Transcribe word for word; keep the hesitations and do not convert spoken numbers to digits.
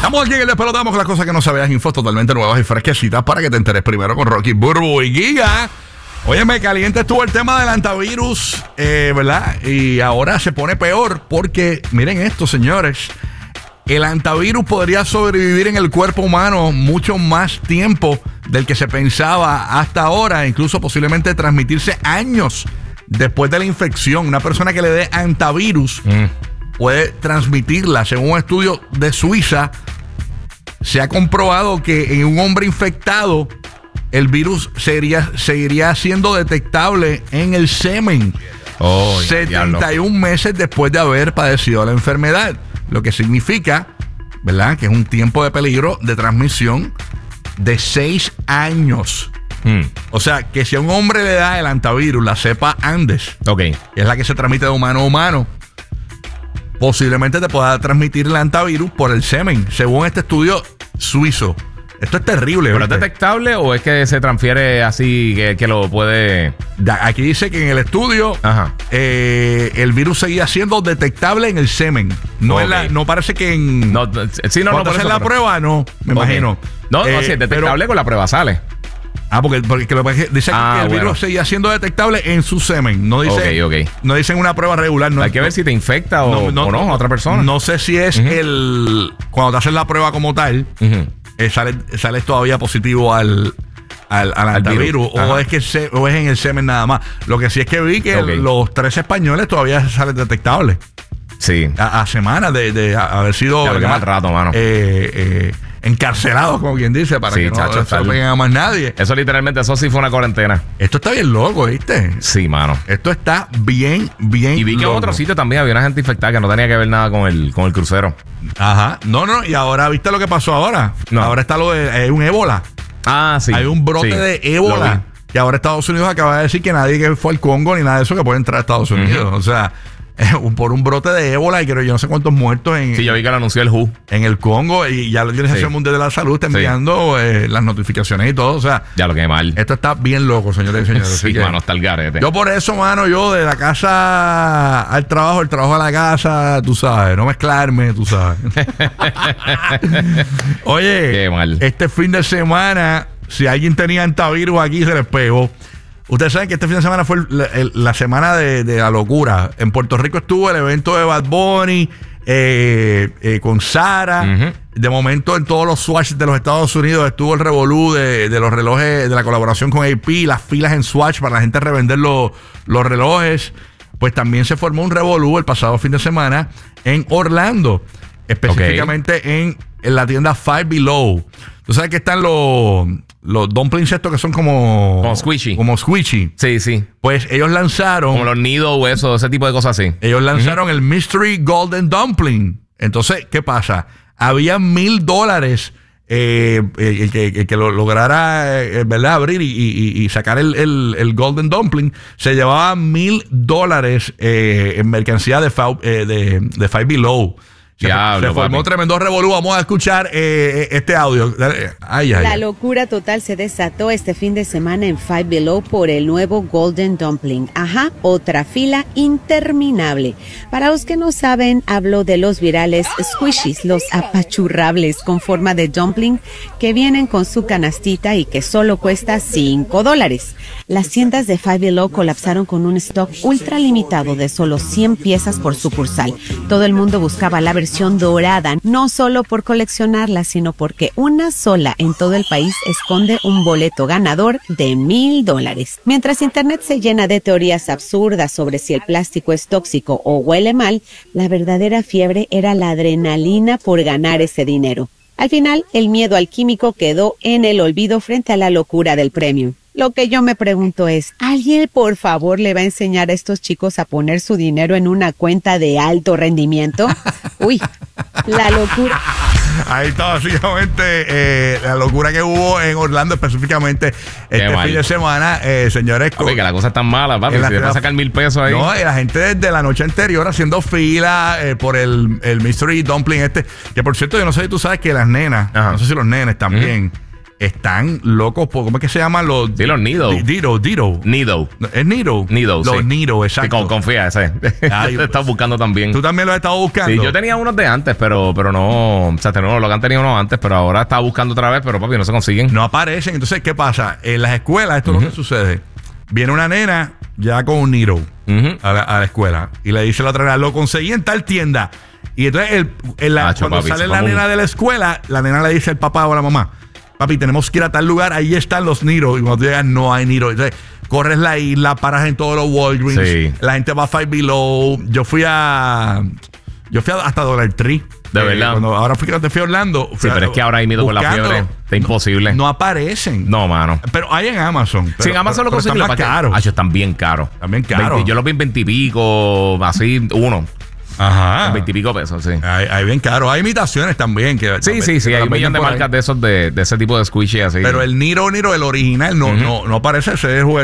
Estamos aquí en el Despelotamos con las cosas que no sabías, infos totalmente nuevas y fresquecitas para que te enteres primero con Rocky, Burbu y Giga. Oye, me caliente estuvo el tema del antivirus, eh, ¿verdad? Y ahora se pone peor porque, miren esto, señores, el antivirus podría sobrevivir en el cuerpo humano mucho más tiempo del que se pensaba hasta ahora, incluso posiblemente transmitirse años después de la infección. Una persona que le dé antivirus mm. puede transmitirla. Según un estudio de Suiza, se ha comprobado que en un hombre infectado el virus sería, seguiría siendo detectable en el semen oh, setenta y un meses después de haber padecido la enfermedad, lo que significa, ¿verdad?, que es un tiempo de peligro de transmisión de seis años. Hmm. O sea, que si a un hombre le da el antivirus, la cepa Andes, okay, que es la que se transmite de humano a humano, posiblemente te pueda transmitir el antivirus por el semen, según este estudio suizo. Esto es terrible. ¿Pero ¿viste? ¿Es detectable o es que se transfiere así que, que lo puede...? Aquí dice que en el estudio eh, el virus seguía siendo detectable en el semen. No, okay. en la, no parece que en... No, sí, no, cuando no, haces la prueba, no, me okay. imagino. No, eh, no, si es detectable pero, con la prueba sale. Ah, porque, porque lo, dice ah, que el bueno. virus seguía siendo detectable en su semen. No dice, okay, okay. no dicen una prueba regular. No, hay que no, ver si te infecta o no, no, o no a otra persona. No sé si es uh-huh. el... Cuando te haces la prueba como tal, uh-huh. eh, sales sale todavía positivo al, al, al antivirus. O es, que se, o es en el semen nada más. Lo que sí es que vi que okay. los tres españoles todavía salen detectables. Sí. A, a semanas de, de haber sido... Ya, qué mal rato, mano. Eh, eh, encarcelados, como quien dice, para sí, que no chacho, se lo peguen a más nadie. Eso literalmente, eso sí fue una cuarentena. Esto está bien loco, ¿viste? Sí, mano. Esto está bien, bien Y vi que loco. en otro sitio también había una gente infectada que no tenía que ver nada con el, con el crucero. Ajá. No, no, y ahora, ¿viste lo que pasó ahora? No. Ahora está lo de... Hay un ébola. Ah, sí. Hay un brote sí. de ébola. Y ahora Estados Unidos acaba de decir que nadie que fue al Congo ni nada de eso que puede entrar a Estados Unidos. Uh-huh. O sea... por un brote de ébola y creo yo no sé cuántos muertos en, sí, yo vi que lo anunció el W H O en el Congo y ya la Organización sí. Mundial de la Salud está enviando sí. eh, las notificaciones y todo, o sea, ya lo que mal. Esto está bien loco, señores y señores. Sí, mano, está el garete. Yo por eso, mano, yo de la casa al trabajo, el trabajo a la casa, tú sabes, no mezclarme, tú sabes. Oye, qué mal. Este fin de semana, si alguien tenía antivirus aquí, se les pegó. Ustedes saben que este fin de semana fue el, el, la semana de, de la locura. En Puerto Rico estuvo el evento de Bad Bunny eh, eh, con Sara. Uh-huh. De momento en todos los Swatch de los Estados Unidos estuvo el revolú de, de los relojes, de la colaboración con A P, las filas en Swatch para la gente revender los, los relojes. Pues también se formó un revolú el pasado fin de semana en Orlando, específicamente okay. en, en la tienda Five Below. Tú sabes que están los... Los dumplings estos que son como... Como squishy. Como squishy. Sí, sí. Pues ellos lanzaron... Como los nidos o eso, ese tipo de cosas así. Ellos lanzaron uh-huh. el Mystery Golden Dumpling. Entonces, ¿qué pasa? Había mil dólares eh, el, que, el que lo lograra, eh, ¿verdad? Abrir y, y, y sacar el, el, el Golden Dumpling. Se llevaba mil dólares eh, en mercancía de, eh, de, de Five Below. Se, Diablo, se formó papi. Tremendo revolú. Vamos a escuchar eh, este audio. Ay, ay, La locura total se desató este fin de semana en Five Below por el nuevo Golden Dumpling. Ajá, otra fila interminable. Para los que no saben, hablo de los virales squishies, los apachurrables con forma de dumpling que vienen con su canastita y que solo cuesta cinco dólares. Las tiendas de Five Below colapsaron con un stock ultra limitado de solo cien piezas por sucursal. Todo el mundo buscaba la versión dorada, no solo por coleccionarla, sino porque una sola en todo el país esconde un boleto ganador de mil dólares. Mientras internet se llena de teorías absurdas sobre si el plástico es tóxico o huele mal, la verdadera fiebre era la adrenalina por ganar ese dinero. Al final, el miedo al químico quedó en el olvido frente a la locura del premio. Lo que yo me pregunto es, ¿alguien por favor le va a enseñar a estos chicos a poner su dinero en una cuenta de alto rendimiento? Uy, la locura. Ahí está básicamente eh, la locura que hubo en Orlando específicamente este Qué fin mal. de semana, eh, señores. Oye, que la cosa es tan mala, papi. Si te va a sacar mil pesos ahí. No, y la gente desde la noche anterior haciendo fila eh, por el, el Mystery Dumpling este. Que por cierto, yo no sé si tú sabes que las nenas, Ajá. no sé si los nenes también. Uh-huh. están locos por, ¿cómo es que se llaman los? Sí, los Nido. Diro, Diro. Nido. ¿Es Nido? Nido, Los sí. Nido, exacto. Sí, confía, ese. Ay, Te estás buscando también. ¿Tú también lo has estado buscando? Sí, yo tenía unos de antes, pero, pero no... O sea, tengo lo que han tenido unos antes, pero ahora estaba buscando otra vez, pero papi, no se consiguen. No aparecen. Entonces, ¿qué pasa? En las escuelas, esto Uh-huh. es lo que sucede. Viene una nena ya con un Nido Uh-huh. a, la, a la escuela y le dice a la otra nena, lo conseguí en tal tienda. Y entonces, el, en la, Acho, cuando papi, sale se la fue nena un- de la escuela, la nena le dice al papá o a la mamá, papi, tenemos que ir a tal lugar, ahí están los Nido. Y cuando tú llegas, no hay Nido. Entonces, corres la isla, paras en todos los Walgreens, Sí. la gente va a Five Below. Yo fui a... Yo fui a, hasta Dollar Tree. De verdad. Cuando, ahora fui que te fui a Orlando. Sí, pero es que ahora ahí mismo con la buscándolo, fiebre está imposible. No aparecen. No, mano. Pero hay en Amazon. Sí, Pero- en Amazon pero- lo pero conseguí. están más caros. Ah, están bien caros. Están bien caros. veinte yo los vi en veintipico, así, uno. Ajá. Veintipico pesos, sí. Hay, hay bien caro. Hay imitaciones también. Que Sí, sí, sí. que Hay un las millón de venden por ahí. marcas de esos de, de ese tipo de squishy así. Pero el Niro Niro, el original, no, Ujú. no, no parece ser juguete.